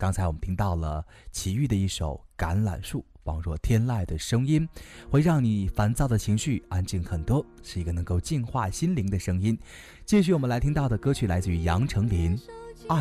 刚才我们听到了齐豫的一首《橄榄树》，仿若天籁的声音，会让你烦躁的情绪安静很多，是一个能够净化心灵的声音。继续我们来听到的歌曲来自于杨丞琳，